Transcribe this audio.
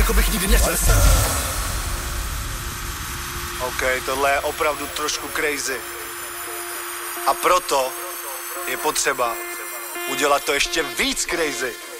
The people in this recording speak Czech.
jako bych nikdy nesl. OK, tohle je opravdu trošku crazy. A proto je potřeba udělat to ještě víc crazy.